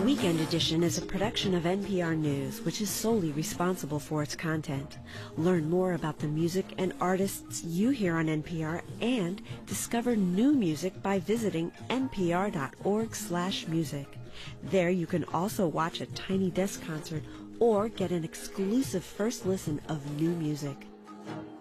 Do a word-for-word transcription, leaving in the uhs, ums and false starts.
Weekend Edition is a production of N P R News, which is solely responsible for its content. Learn more about the music and artists you hear on N P R and discover new music by visiting n p r dot org slash music. There you can also watch a Tiny Desk concert or get an exclusive first listen of new music.